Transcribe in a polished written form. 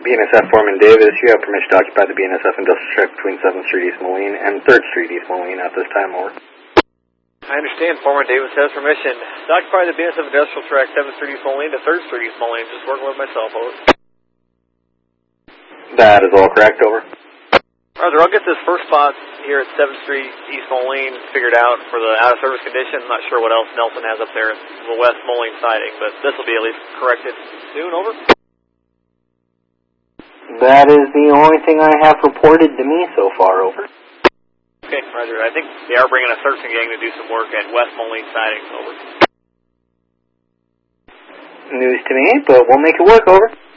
BNSF Foreman Davis, you have permission to occupy the BNSF industrial track between 7th Street East Moline and 3rd Street East Moline at this time, over. I understand. Foreman Davis has permission to occupy the BNSF industrial track 7th Street East Moline to 3rd Street East Moline. Just working with myself, over. That is all correct, over. Roger, I'll get this first spot here at 7th Street East Moline figured out for the out-of-service condition. I'm not sure what else Nelson has up there in the West Moline siding, but this will be at least corrected soon, over. That is the only thing I have reported to me so far, over. Okay, roger. I think they are bringing a searching gang to do some work at West Moline siding, over. News to me, but we'll make it work, over.